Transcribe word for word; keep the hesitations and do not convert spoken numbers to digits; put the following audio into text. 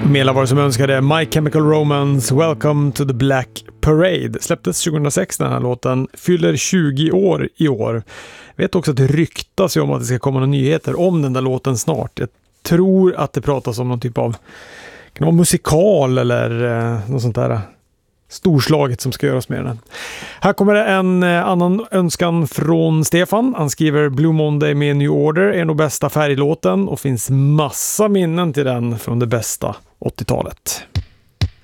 Mela var det som önskade My Chemical Romance, Welcome to the Black Parade. Släpptes tjugohundrasex den här låten, fyller tjugo år i år. Jag vet också att det ryktas om att det ska komma några nyheter om den där låten snart. Jag tror att det pratas om någon typ av, kan det vara musikal eller eh, något sånt där storslaget som ska göras med den. Här kommer det en eh, annan önskan från Stefan. Han skriver Blue Monday med New Order är nog bästa färglåten och finns massa minnen till den från det bästa åttiotalet.